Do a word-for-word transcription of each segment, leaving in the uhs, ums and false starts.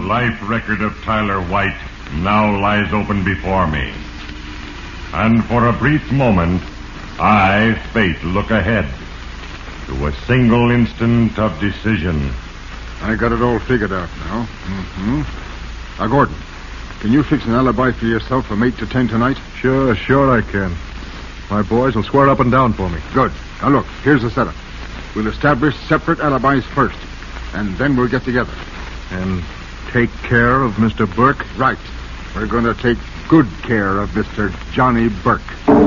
life record of Tyler White now lies open before me. And for a brief moment, I, Fate, look ahead to a single instant of decision. I got it all figured out now. Mm-hmm. Now, Gordon, can you fix an alibi for yourself from eight to ten tonight? Sure, sure I can. My boys will swear up and down for me. Good. Now, look, here's the setup. We'll establish separate alibis first, and then we'll get together. And take care of Mister Burke? Right. We're going to take good care of Mister Johnny Burke.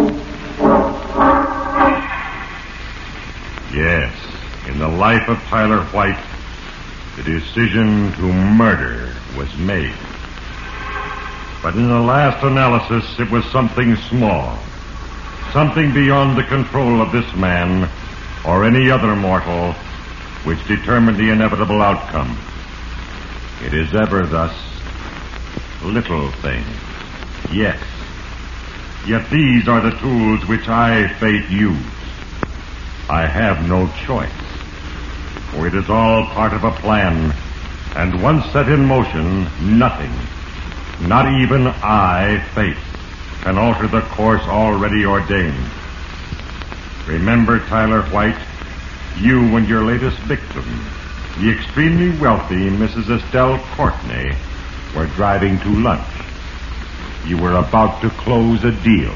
Yes, in the life of Tyler White, the decision to murder was made. But in the last analysis, it was something small. Something beyond the control of this man or any other mortal which determined the inevitable outcome. It is ever thus. Little things. Yes. Yet these are the tools which I, Fate, use. I have no choice. For it is all part of a plan. And once set in motion, nothing, not even I, Fate, can alter the course already ordained. Remember, Tyler White, you and your latest victim, the extremely wealthy Missus Estelle Courtney, were driving to lunch. You were about to close a deal.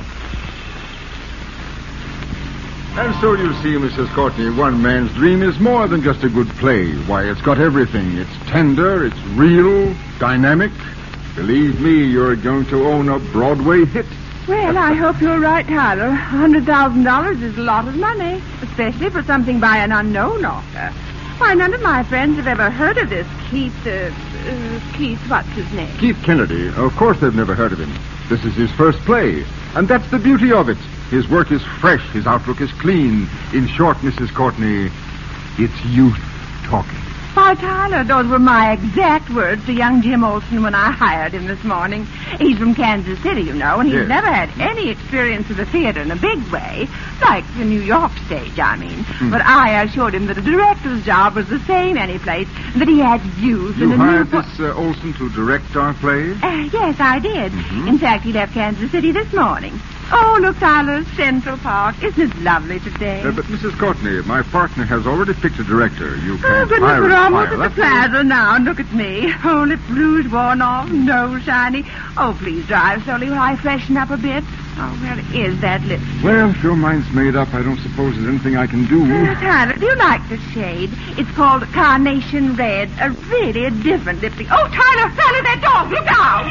And so you see, Missus Courtney, one man's dream is more than just a good play. Why, it's got everything. It's tender, it's real, dynamic. Believe me, you're going to own a Broadway hit. Well, I hope you're right, Tyler. A hundred thousand dollars is a lot of money, especially for something by an unknown author. Why, none of my friends have ever heard of this Keith, uh, uh, Keith, what's his name? Keith Kennedy. Of course they've never heard of him. This is his first play, and that's the beauty of it. His work is fresh, his outlook is clean. In short, Missus Courtney, it's youth talking. Why, Tyler, those were my exact words to young Jim Olsen when I hired him this morning. He's from Kansas City, you know, and he's Yes. never had any experience of the theater in a big way, like the New York stage, I mean. Hmm. But I assured him that a director's job was the same any place, that he had youth You and a hired new... this uh, Olsen to direct our play? Uh, yes, I did. Mhm. In fact, he left Kansas City this morning. Oh, look, Tyler, Central Park. Isn't it lovely today? Uh, but, Missus Courtney, my partner has already picked a director. You Oh, can't goodness, hire we're a almost at pilot. the plaza now. Look at me. Oh, lip rouge worn off, nose shiny. Oh, please drive slowly while I freshen up a bit. Oh, where is that lipstick? Well, if your mind's made up, I don't suppose there's anything I can do. Uh, Tyler, do you like this shade? It's called Carnation Red. A really different lipstick. Oh, Tyler, Tyler, that dog, look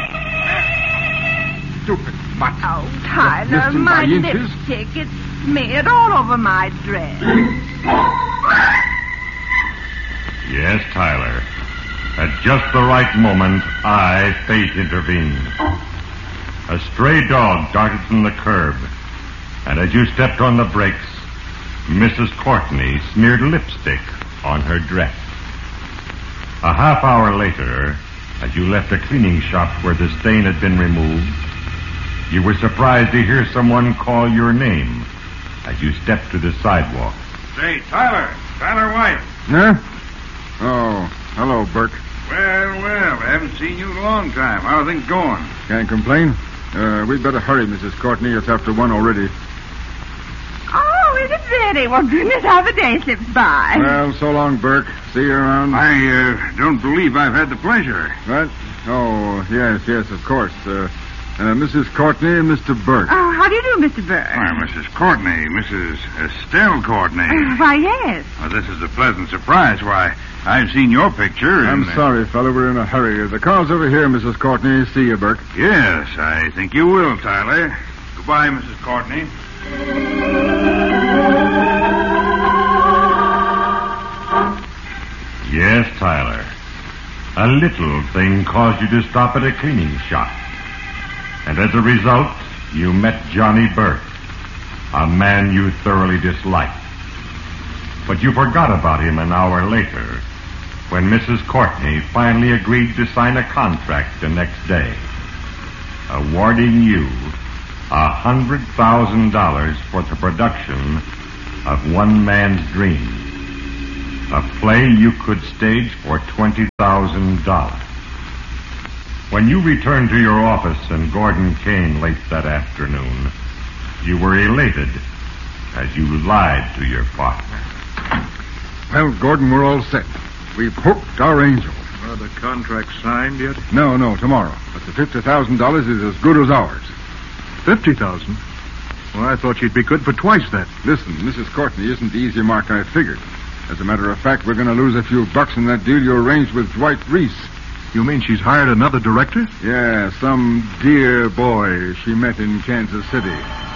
out! Stupid mutt. Oh, Just Tyler, missed him by my inches. lipstick, it's smeared all over my dress. Yes, Tyler. At just the right moment, I, Fate, intervened. A stray dog darted from the curb, and as you stepped on the brakes, Missus Courtney smeared lipstick on her dress. A half hour later, as you left a cleaning shop where the stain had been removed, you were surprised to hear someone call your name as you stepped to the sidewalk. Say, Tyler. Tyler White. Huh? Oh, hello, Burke. Well, well, I haven't seen you in a long time. How are things going? Can't complain. Uh, we'd better hurry, Missus Courtney. It's after one already. Oh, is it really? Well, goodness, how the day slips by. Well, so long, Burke. See you around. I uh, don't believe I've had the pleasure. What? Oh, yes, yes, of course. Uh, uh, Missus Courtney and Mister Burke. Oh, how do you do, Mister Burke? Why, Missus Courtney, Missus Estelle Courtney. Uh, why, yes. Well, this is a pleasant surprise. Why, I've seen your picture. I'm and, uh, sorry, fella. We're in a hurry. The car's over here, Missus Courtney. See you, Burke. Yes, I think you will, Tyler. Goodbye, Missus Courtney. Yes, Tyler. A little thing caused you to stop at a cleaning shop. And as a result, you met Johnny Burke, a man you thoroughly disliked. But you forgot about him an hour later, when Missus Courtney finally agreed to sign a contract the next day, awarding you a hundred thousand dollars for the production of One Man's Dream, a play you could stage for twenty thousand dollars. When you returned to your office and Gordon came late that afternoon, you were elated as you lied to your partner. Well, Gordon, we're all set. We've hooked our angel. Are the contracts signed yet? No, no, tomorrow. But the fifty thousand dollars is as good as ours. Fifty thousand? Well, I thought she'd be good for twice that. Listen, Missus Courtney isn't the easy mark I figured. As a matter of fact, we're going to lose a few bucks in that deal you arranged with Dwight Reese. You mean she's hired another director? Yeah, some dear boy she met in Kansas City.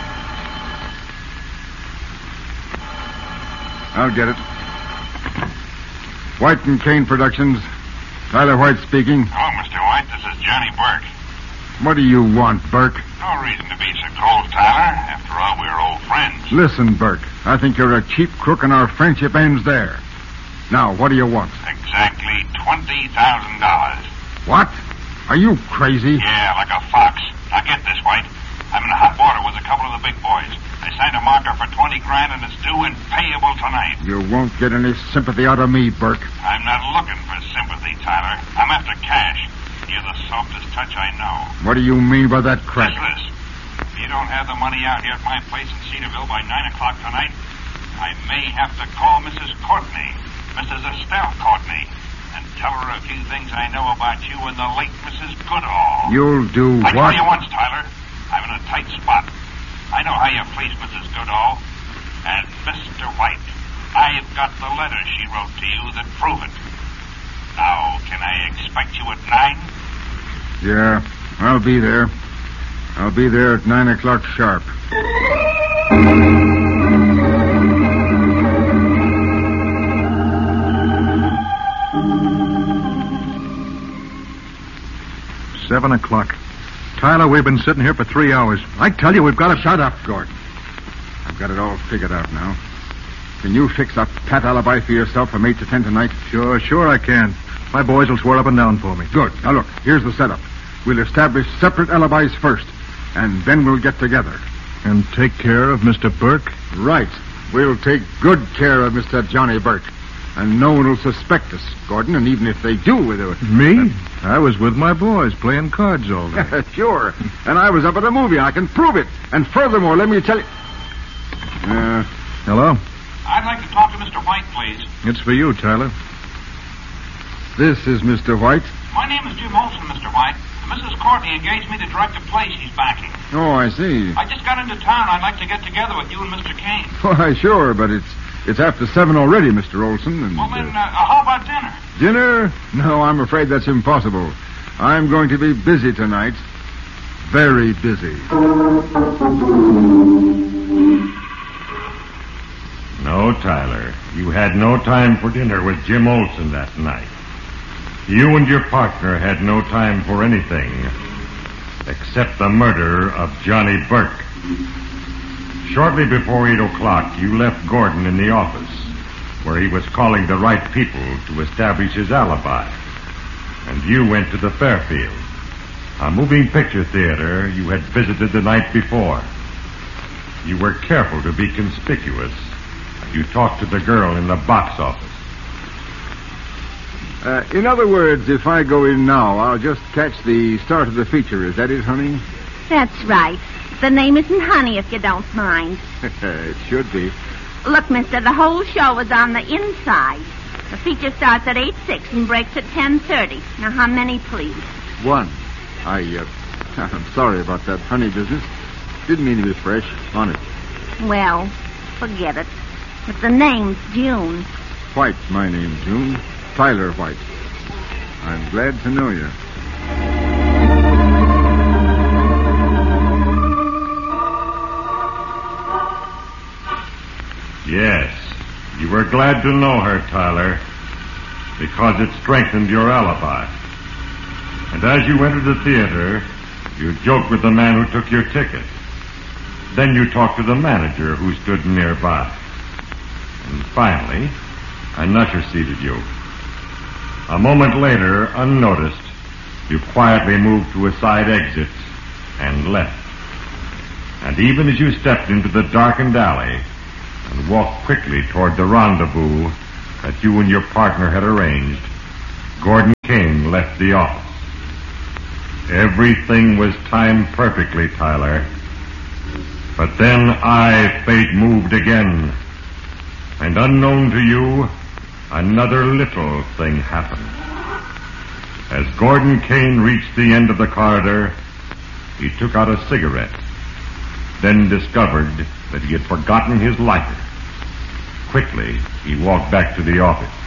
I'll get it. White and Kane Productions. Tyler White speaking. Oh, Mister White, this is Johnny Burke. What do you want, Burke? No reason to be so cold, Tyler. After all, we're old friends. Listen, Burke. I think you're a cheap crook and our friendship ends there. Now, what do you want? Exactly twenty thousand dollars. What? Are you crazy? Yeah, like a fox. Now get this, White. I'm in hot water with a couple of the big boys. They signed a marker for twenty grand and it's due and payable tonight. You won't get any sympathy out of me, Burke. I'm not looking for sympathy, Tyler. I'm after cash. You're the softest touch I know. What do you mean by that crack? This. If you don't have the money out here at my place in Cedarville by nine o'clock tonight, I may have to call Missus Courtney, Missus Estelle Courtney, and tell her a few things I know about you and the late Missus Goodall. You'll do I what? told you once, Tyler. I'm in a tight spot. I know how you please Missus Goodall. And Mister White, I've got the letters she wrote to you that prove it. Now, can I expect you at nine? Yeah, I'll be there. I'll be there at nine o'clock sharp. Seven o'clock. Tyler, we've been sitting here for three hours. I tell you, we've got to... Shut up, Gordon. I've got it all figured out now. Can you fix a pat alibi for yourself from eight to ten tonight? Sure, sure I can. My boys will swear up and down for me. Good. Now, look, here's the setup. We'll establish separate alibis first, and then we'll get together. And take care of Mister Burke? Right. We'll take good care of Mister Johnny Burke. And no one will suspect us, Gordon, and even if they do, with it. Me? I was with my boys playing cards all day. Sure. And I was up at a movie. I can prove it. And furthermore, let me tell you... Uh, Hello? I'd like to talk to Mister White, please. It's for you, Tyler. this is Mister White. My name is Jim Olson, Mister White. Missus Courtney engaged me to direct a play she's backing. Oh, I see. I just got into town. I'd like to get together with you and Mister Kane. Why, sure, but it's it's after seven already, Mister Olson. And, Well, then, uh, uh, how about dinner? dinner? No, I'm afraid that's impossible. I'm going to be busy tonight. Very busy. No, Tyler. You had no time for dinner with Jim Olson that night. You and your partner had no time for anything except the murder of Johnny Burke. Shortly before eight o'clock, you left Gordon in the office, where he was calling the right people to establish his alibi. And you went to the Fairfield, a moving picture theater you had visited the night before. You were careful to be conspicuous. You talked to the girl in the box office. Uh, in other words, if I go in now, I'll just catch the start of the feature. Is that it, honey? That's right. The name isn't Honey, if you don't mind. It should be. Look, mister, the whole show is on the inside. The feature starts at eight six and breaks at ten thirty. Now, how many, please? One. I, uh, I'm sorry about that honey business. Didn't mean to be fresh. Honest. Well, forget it. But the name's June. White, my name, June. Tyler White. I'm glad to know you. Yes, you were glad to know her, Tyler, because it strengthened your alibi. And as you entered the theater, you joked with the man who took your ticket. Then you talked to the manager who stood nearby. And finally, an usher seated you. A moment later, unnoticed, you quietly moved to a side exit and left. And even as you stepped into the darkened alley and walked quickly toward the rendezvous that you and your partner had arranged, Gordon Kane left the office. Everything was timed perfectly, Tyler. But then I, fate, moved again. And unknown to you, another little thing happened. As Gordon Kane reached the end of the corridor, he took out a cigarette, then discovered that he had forgotten his lighter. Quickly, he walked back to the office.